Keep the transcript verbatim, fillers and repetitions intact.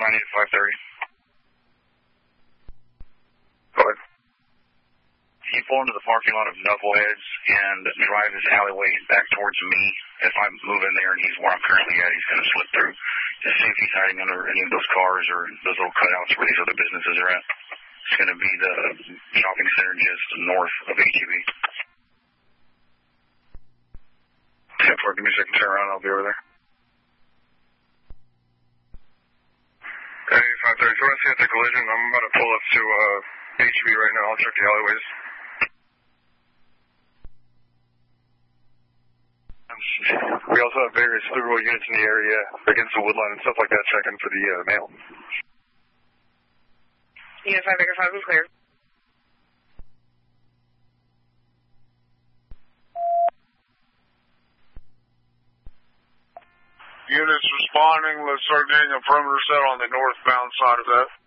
nine eight five thirty. Go ahead. He pulled into the parking lot of Knuckleheads and drive his alleyway back towards me. If I move in there and he's where I'm currently at, he's going to slip through. Just see if he's hiding under any of those cars or those little cutouts where these other businesses are at. It's going to be the shopping center just north of H E B. ten four, give me a second, turn around, I'll be over there. Hey, five thirty, so when I see the collision, I'm about to pull up to uh, H E B right now. I'll check the alleyways. We also have various Fluoro units in the area against the woodline and stuff like that, checking for the uh, mail. Unit five Baker five is clear. Units responding. Let's start getting a perimeter set on the northbound side of that.